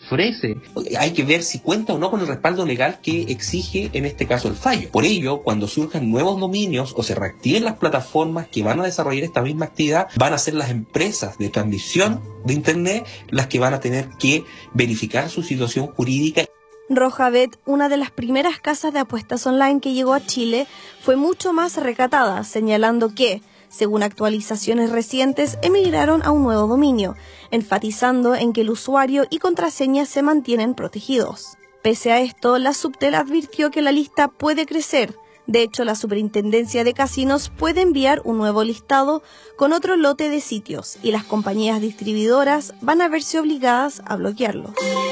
ofrece. Hay que ver si cuenta o no con el respaldo legal que exige en este caso el fallo. Por ello, cuando surjan nuevos dominios o se reactiven las plataformas que van a desarrollar esta misma actividad, van a ser las empresas de transmisión de Internet las que van a tener que verificar su situación jurídica. Rojabet, una de las primeras casas de apuestas online que llegó a Chile, fue mucho más recatada, señalando que, según actualizaciones recientes, emigraron a un nuevo dominio, enfatizando en que el usuario y contraseña se mantienen protegidos. Pese a esto, la Subtel advirtió que la lista puede crecer. De hecho, la Superintendencia de Casinos puede enviar un nuevo listado con otro lote de sitios y las compañías distribuidoras van a verse obligadas a bloquearlos.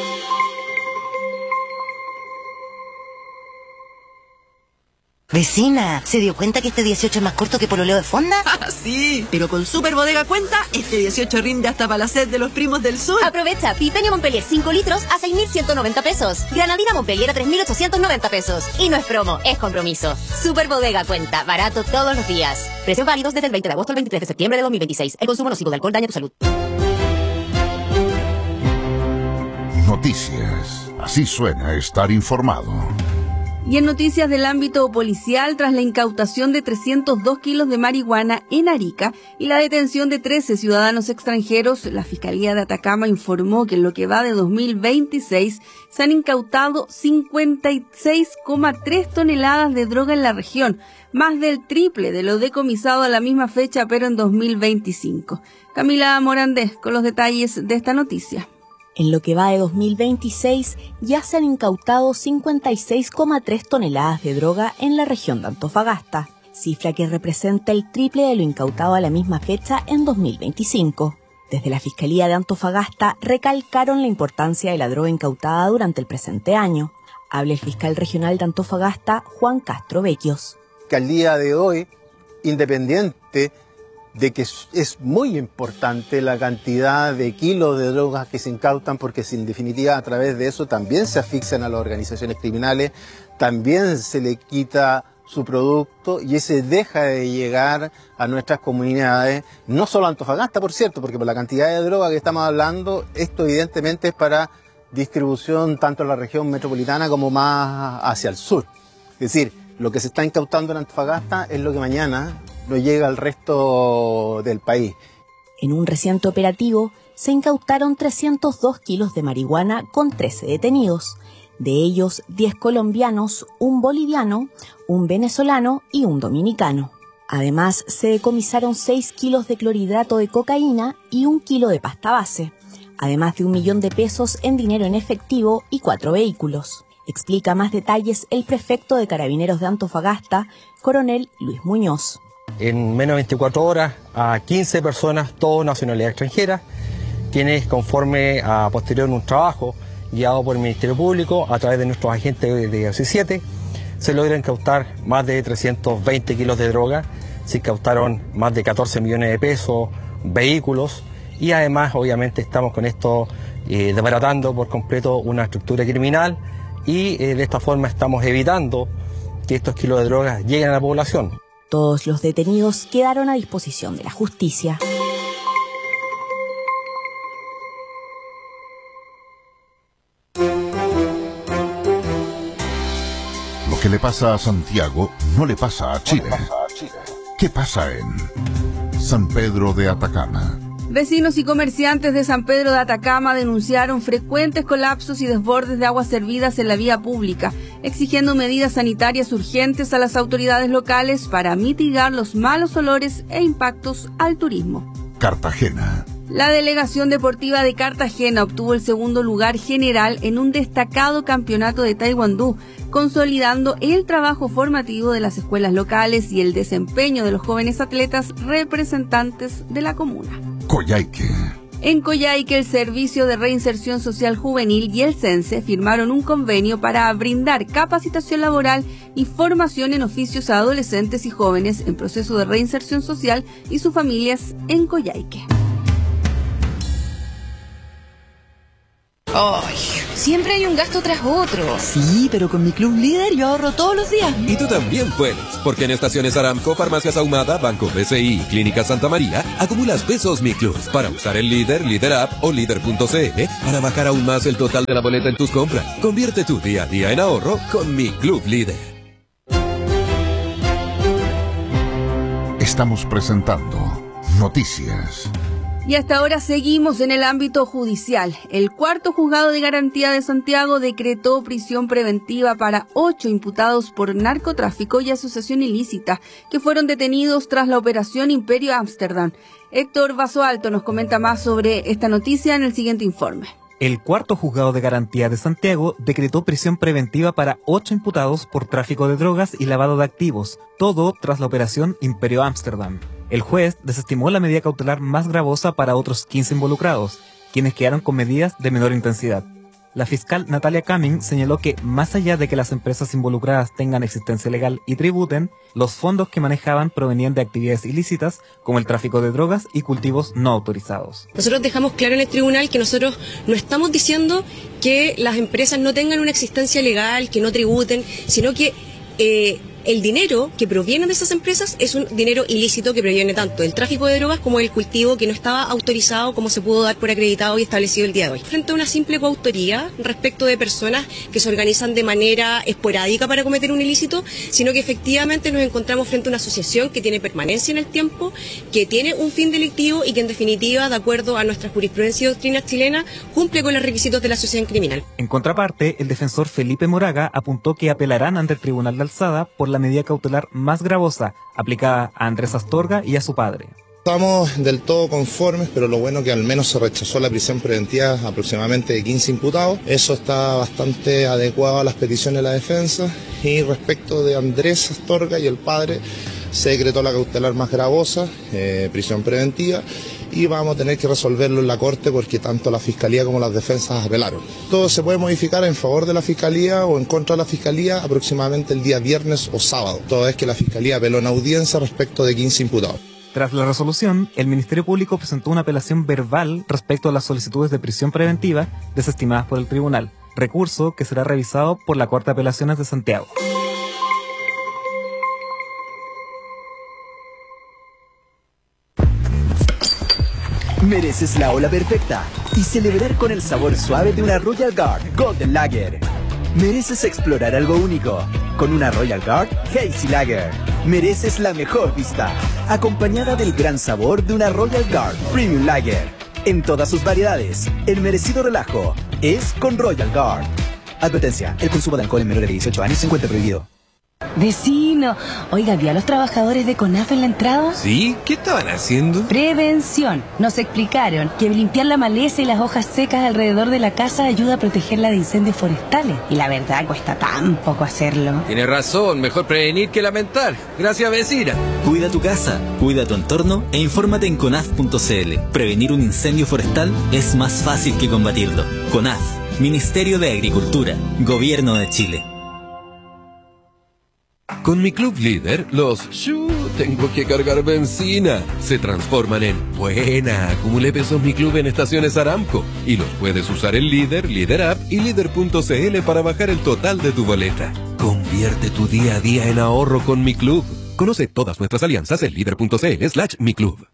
Vecina, ¿se dio cuenta que este 18 es más corto que pololeo de fonda? ¡Ah, sí! Pero con Super Bodega Cuenta, este 18 rinde hasta para la sed de los primos del sur. Aprovecha Pipeño Montpellier 5 litros a 6.190 pesos. Granadina Montpellier a 3.890 pesos. Y no es promo, es compromiso. Super Bodega Cuenta, barato todos los días. Precios válidos desde el 20 de agosto al 23 de septiembre de 2026. El consumo nocivo de alcohol daña tu salud. Noticias. Así suena estar informado. Y en noticias del ámbito policial, tras la incautación de 302 kilos de marihuana en Arica y la detención de 13 ciudadanos extranjeros, la Fiscalía de Atacama informó que en lo que va de 2026 se han incautado 56,3 toneladas de droga en la región, más del triple de lo decomisado a la misma fecha, pero en 2025. Camila Morandés con los detalles de esta noticia. En lo que va de 2026, ya se han incautado 56,3 toneladas de droga en la región de Antofagasta, cifra que representa el triple de lo incautado a la misma fecha en 2025. Desde la Fiscalía de Antofagasta recalcaron la importancia de la droga incautada durante el presente año. Habla el fiscal regional de Antofagasta, Juan Castro Vecchios. Que al día de hoy, independiente de que es muy importante la cantidad de kilos de drogas que se incautan, porque en definitiva a través de eso también se asfixian a las organizaciones criminales, también se le quita su producto y ese deja de llegar a nuestras comunidades, no solo a Antofagasta, por cierto, porque por la cantidad de droga que estamos hablando, esto evidentemente es para distribución tanto en la región metropolitana como más hacia el sur. Es decir, lo que se está incautando en Antofagasta es lo que mañana no llega al resto del país. En un reciente operativo se incautaron 302 kilos de marihuana con 13 detenidos, de ellos 10 colombianos, un boliviano, un venezolano y un dominicano. Además, se decomisaron 6 kilos de clorhidrato de cocaína y 1 kilo de pasta base, además de 1 millón de pesos en dinero en efectivo y 4 vehículos. Explica más detalles el prefecto de Carabineros de Antofagasta, coronel Luis Muñoz. En menos de 24 horas a 15 personas, todos nacionalidad extranjera, quienes conforme a posterior un trabajo guiado por el Ministerio Público a través de nuestros agentes de C7, se logra incautar más de 320 kilos de droga, se incautaron más de 14 millones de pesos, vehículos y además obviamente estamos con esto desbaratando por completo una estructura criminal y de esta forma estamos evitando que estos kilos de droga lleguen a la población. Todos los detenidos quedaron a disposición de la justicia. Lo que le pasa a Santiago no le pasa a Chile. ¿Qué pasa en San Pedro de Atacama? Vecinos y comerciantes de San Pedro de Atacama denunciaron frecuentes colapsos y desbordes de aguas servidas en la vía pública, exigiendo medidas sanitarias urgentes a las autoridades locales para mitigar los malos olores e impactos al turismo. Cartagena. La delegación deportiva de Cartagena obtuvo el segundo lugar general en un destacado campeonato de taekwondo, consolidando el trabajo formativo de las escuelas locales y el desempeño de los jóvenes atletas representantes de la comuna. Coyhaique. En Coyhaique, el Servicio de Reinserción Social Juvenil y el CENSE firmaron un convenio para brindar capacitación laboral y formación en oficios a adolescentes y jóvenes en proceso de reinserción social y sus familias en Coyhaique. Ay, siempre hay un gasto tras otro. Sí, pero con mi Club Líder yo ahorro todos los días. Y tú también puedes, porque en Estaciones Aramco, Farmacias Ahumada, Banco BCI y Clínica Santa María, acumulas pesos Mi Club para usar el Líder, Líder App o Líder.cl para bajar aún más el total de la boleta en tus compras. Convierte tu día a día en ahorro con Mi Club Líder. Estamos presentando Noticias. Y hasta ahora seguimos en el ámbito judicial. El cuarto juzgado de garantía de Santiago decretó prisión preventiva para 8 imputados por narcotráfico y asociación ilícita que fueron detenidos tras la operación Imperio Ámsterdam. Héctor Basoalto nos comenta más sobre esta noticia en el siguiente informe. El cuarto juzgado de garantía de Santiago decretó prisión preventiva para 8 imputados por tráfico de drogas y lavado de activos, todo tras la operación Imperio Ámsterdam. El juez desestimó la medida cautelar más gravosa para otros 15 involucrados, quienes quedaron con medidas de menor intensidad. La fiscal Natalia Cumming señaló que, más allá de que las empresas involucradas tengan existencia legal y tributen, los fondos que manejaban provenían de actividades ilícitas como el tráfico de drogas y cultivos no autorizados. Nosotros dejamos claro en el tribunal que nosotros no estamos diciendo que las empresas no tengan una existencia legal, que no tributen, sino que el dinero que proviene de esas empresas es un dinero ilícito que proviene tanto del tráfico de drogas como del cultivo que no estaba autorizado como se pudo dar por acreditado y establecido el día de hoy. Frente a una simple coautoría respecto de personas que se organizan de manera esporádica para cometer un ilícito, sino que efectivamente nos encontramos frente a una asociación que tiene permanencia en el tiempo, que tiene un fin delictivo y que en definitiva, de acuerdo a nuestra jurisprudencia y doctrina chilena, cumple con los requisitos de la asociación criminal. En contraparte, el defensor Felipe Moraga apuntó que apelarán ante el Tribunal de Alzada por la medida cautelar más gravosa aplicada a Andrés Astorga y a su padre. Estamos del todo conformes, pero lo bueno que al menos se rechazó la prisión preventiva aproximadamente de 15 imputados. Eso está bastante adecuado a las peticiones de la defensa. Y respecto de Andrés Astorga y el padre, se decretó la cautelar más gravosa, prisión preventiva, y vamos a tener que resolverlo en la Corte porque tanto la Fiscalía como las defensas apelaron. Todo se puede modificar en favor de la Fiscalía o en contra de la Fiscalía aproximadamente el día viernes o sábado, toda vez que la Fiscalía apeló en audiencia respecto de 15 imputados. Tras la resolución, el Ministerio Público presentó una apelación verbal respecto a las solicitudes de prisión preventiva desestimadas por el tribunal, recurso que será revisado por la Corte de Apelaciones de Santiago. Mereces la ola perfecta y celebrar con el sabor suave de una Royal Guard Golden Lager. Mereces explorar algo único con una Royal Guard Hazy Lager. Mereces la mejor vista, acompañada del gran sabor de una Royal Guard Premium Lager. En todas sus variedades, el merecido relajo es con Royal Guard. Advertencia, el consumo de alcohol en menores de 18 años se encuentra prohibido. Vecino, oiga, ¿vi a los trabajadores de CONAF en la entrada? ¿Sí? ¿Qué estaban haciendo? Prevención. Nos explicaron que limpiar la maleza y las hojas secas alrededor de la casa ayuda a protegerla de incendios forestales. Y la verdad, cuesta tan poco hacerlo. Tiene razón, mejor prevenir que lamentar. Gracias, vecina. Cuida tu casa, cuida tu entorno e infórmate en conaf.cl. Prevenir un incendio forestal es más fácil que combatirlo. CONAF, Ministerio de Agricultura, Gobierno de Chile. Con mi Club Líder, los tengo que cargar benzina se transforman en buena. Acumule pesos Mi Club en Estaciones Aramco y los puedes usar en Líder, Líder App y Líder.cl para bajar el total de tu boleta. Convierte tu día a día en ahorro con Mi Club. Conoce todas nuestras alianzas en Líder.cl/Mi Club.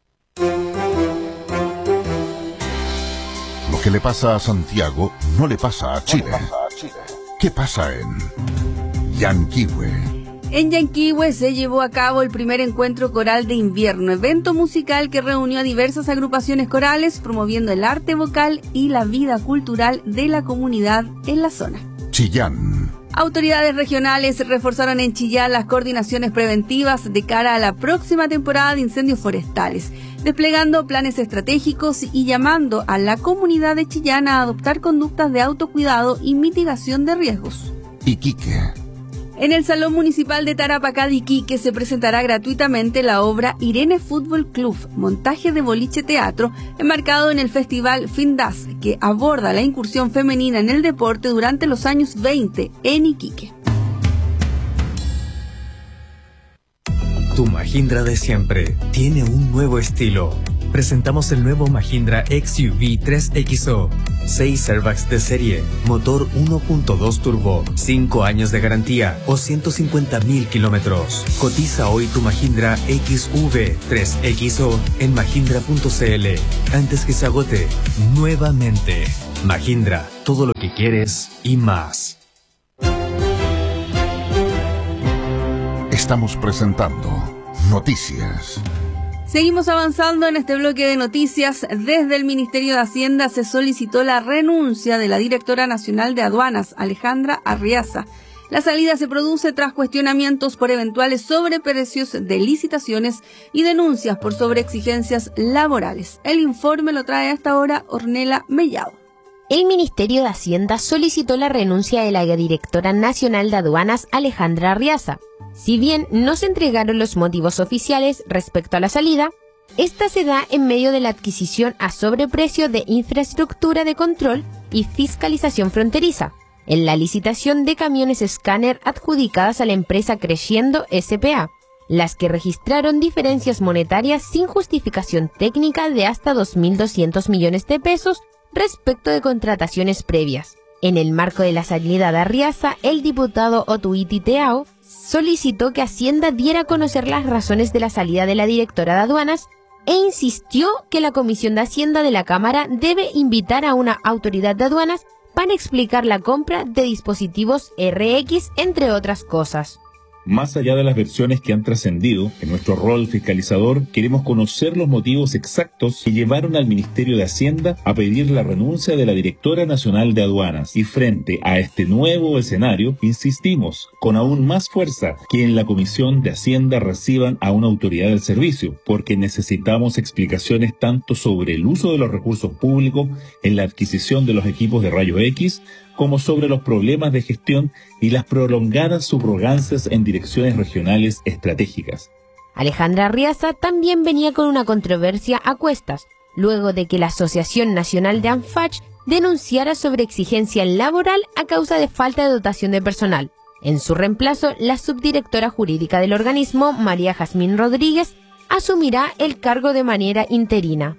Lo que le pasa a Santiago no le pasa a Chile. ¿Qué pasa en Yanquihue? En Yanquihue se llevó a cabo el primer encuentro coral de invierno, evento musical que reunió a diversas agrupaciones corales promoviendo el arte vocal y la vida cultural de la comunidad en la zona. Chillán. Autoridades regionales reforzaron en Chillán las coordinaciones preventivas de cara a la próxima temporada de incendios forestales, desplegando planes estratégicos y llamando a la comunidad de Chillán a adoptar conductas de autocuidado y mitigación de riesgos. Iquique. En el Salón Municipal de Tarapacá de Iquique se presentará gratuitamente la obra Irene Fútbol Club, montaje de boliche teatro, enmarcado en el festival Findas, que aborda la incursión femenina en el deporte durante los años 20 en Iquique. Tu Mahindra de siempre tiene un nuevo estilo. presentamos el nuevo Mahindra XUV 3XO. 6 airbags de serie, motor 1.2 turbo, 5 años de garantía o 150.000 kilómetros. Cotiza hoy tu Mahindra XUV 3XO en mahindra.cl antes que se agote nuevamente. Mahindra, todo lo que quieres y más. Estamos presentando Noticias. Seguimos avanzando en este bloque de noticias. Desde el Ministerio de Hacienda se solicitó la renuncia de la directora nacional de aduanas, Alejandra Arriaza. La salida se produce tras cuestionamientos por eventuales sobreprecios de licitaciones y denuncias por sobreexigencias laborales. El informe lo trae hasta ahora Ornella Mellado. El Ministerio de Hacienda solicitó la renuncia de la directora nacional de aduanas, Alejandra Arriaza. Si bien no se entregaron los motivos oficiales respecto a la salida, esta se da en medio de la adquisición a sobreprecio de infraestructura de control y fiscalización fronteriza, en la licitación de camiones escáner adjudicadas a la empresa Creciendo S.p.A., las que registraron diferencias monetarias sin justificación técnica de hasta 2.200 millones de pesos respecto de contrataciones previas. En el marco de la salida de Arriaza, el diputado Otuiti Teao solicitó que Hacienda diera a conocer las razones de la salida de la directora de aduanas e insistió que la Comisión de Hacienda de la Cámara debe invitar a una autoridad de aduanas para explicar la compra de dispositivos RX, entre otras cosas. Más allá de las versiones que han trascendido, en nuestro rol fiscalizador queremos conocer los motivos exactos que llevaron al Ministerio de Hacienda a pedir la renuncia de la Directora Nacional de Aduanas. Y frente a este nuevo escenario, insistimos con aún más fuerza que en la Comisión de Hacienda reciban a una autoridad del servicio, porque necesitamos explicaciones tanto sobre el uso de los recursos públicos en la adquisición de los equipos de rayos X, como sobre los problemas de gestión y las prolongadas subrogancias en direcciones regionales estratégicas. Alejandra Arriaza también venía con una controversia a cuestas, luego de que la Asociación Nacional de ANFACH denunciara sobre exigencia laboral a causa de falta de dotación de personal. En su reemplazo, la subdirectora jurídica del organismo, María Jazmín Rodríguez, asumirá el cargo de manera interina.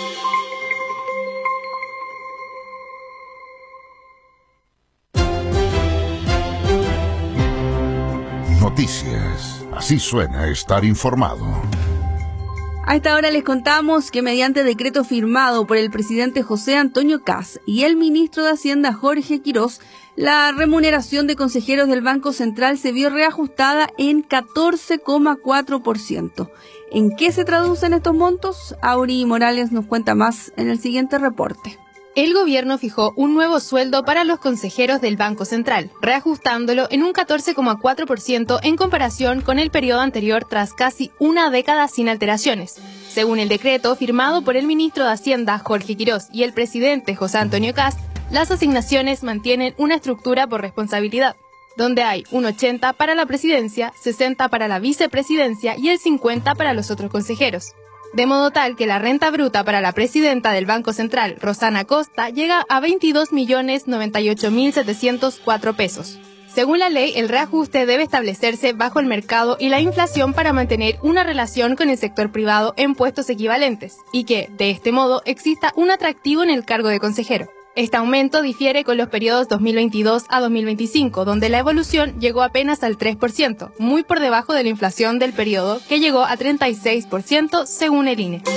Noticias. Así suena estar informado. A esta hora les contamos que mediante decreto firmado por el presidente José Antonio Kast y el ministro de Hacienda Jorge Quirós, la remuneración de consejeros del Banco Central se vio reajustada en 14,4%. ¿En qué se traducen estos montos? Auri Morales nos cuenta más en el siguiente reporte. El gobierno fijó un nuevo sueldo para los consejeros del Banco Central, reajustándolo en un 14,4% en comparación con el periodo anterior tras casi una década sin alteraciones. Según el decreto firmado por el ministro de Hacienda Jorge Quirós y el presidente José Antonio Kast, las asignaciones mantienen una estructura por responsabilidad, donde hay un 80 para la presidencia, 60 para la vicepresidencia y el 50 para los otros consejeros. De modo tal que la renta bruta para la presidenta del Banco Central, Rosana Costa, llega a 22.098.704 pesos. Según la ley, el reajuste debe establecerse bajo el mercado y la inflación para mantener una relación con el sector privado en puestos equivalentes, y que, de este modo, exista un atractivo en el cargo de consejero. Este aumento difiere con los periodos 2022 a 2025, donde la evolución llegó apenas al 3%, muy por debajo de la inflación del periodo, que llegó a 36% según el INE.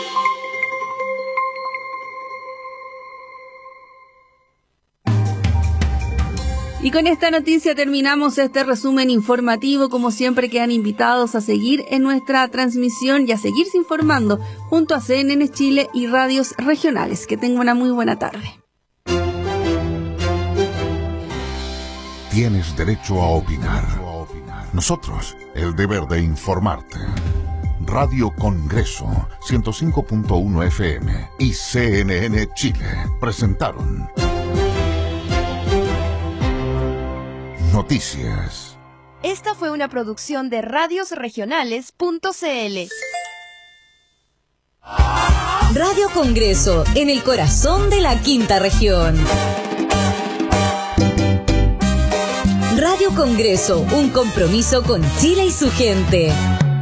Y con esta noticia terminamos este resumen informativo. Como siempre, quedan invitados a seguir en nuestra transmisión y a seguirse informando junto a CNN Chile y radios regionales. Que tengan una muy buena tarde. Tienes derecho a opinar. Nosotros, el deber de informarte. Radio Congreso, 105.1 FM y CNN Chile presentaron Noticias. Esta fue una producción de radiosregionales.cl. Radio Congreso, en el corazón de la Quinta Región. Radio Congreso, un compromiso con Chile y su gente.